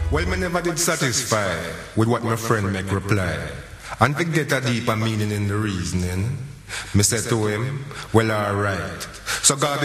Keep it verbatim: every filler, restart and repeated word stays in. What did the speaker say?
Well, me never did satisfy with what my friend make reply. And to get a deeper meaning in the reasoning, me said to him, well, alright. So God